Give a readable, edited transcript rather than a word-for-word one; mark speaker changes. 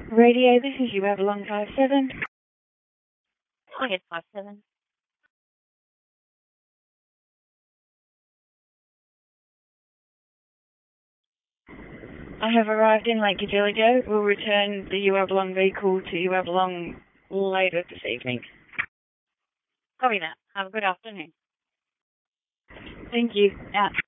Speaker 1: Radio, this is you Avalon 57.
Speaker 2: Go ahead, 57.
Speaker 1: I have arrived in Lake Adeligo. We'll return the U Avalon vehicle to U Avalon later this evening.
Speaker 2: Copy that. Have a good afternoon.
Speaker 1: Thank you. Out.